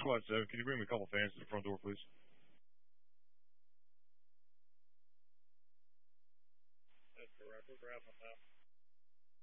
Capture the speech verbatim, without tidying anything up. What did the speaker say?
Squad seven, can you bring me a couple fans to the front door, please? That's correct. We're grabbing them now.